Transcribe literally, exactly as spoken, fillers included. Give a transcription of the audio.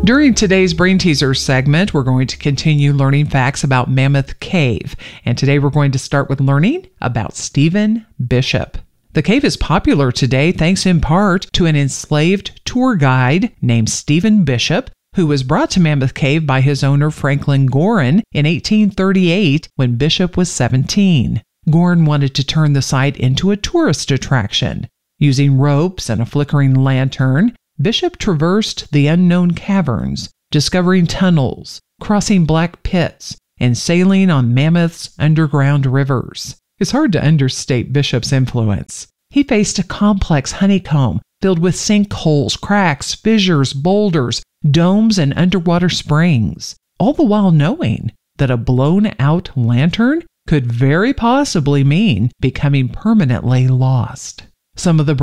During today's Brain Teaser segment, we're going to continue learning facts about Mammoth Cave. And today we're going to start with learning about Stephen Bishop. The cave is popular today thanks in part to an enslaved tour guide named Stephen Bishop, who was brought to Mammoth Cave by his owner Franklin Gorin in eighteen thirty-eight when Bishop was seventeen. Gorin wanted to turn the site into a tourist attraction. Using ropes and a flickering lantern, Bishop traversed the unknown caverns, discovering tunnels, crossing black pits, and sailing on Mammoth's underground rivers. It's hard to understate Bishop's influence. He faced a complex honeycomb filled with sinkholes, cracks, fissures, boulders, domes, and underwater springs, all the while knowing that a blown-out lantern could very possibly mean becoming permanently lost. Some of the